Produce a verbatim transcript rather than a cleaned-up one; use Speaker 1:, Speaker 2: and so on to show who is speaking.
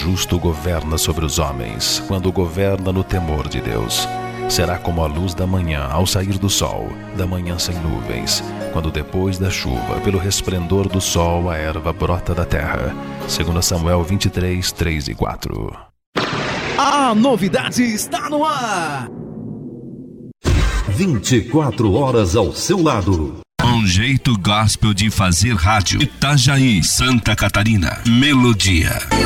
Speaker 1: justo governa sobre os homens, quando governa no temor de Deus. Será como a luz da manhã ao sair do sol, da manhã sem nuvens, quando depois da chuva, pelo resplendor do sol, a erva brota da terra. Segundo Samuel vinte e três, três e quatro.
Speaker 2: A novidade está no ar!
Speaker 3: vinte e quatro horas ao seu lado.
Speaker 4: Um jeito gospel de fazer rádio. Itajaí, Santa Catarina. Melodia.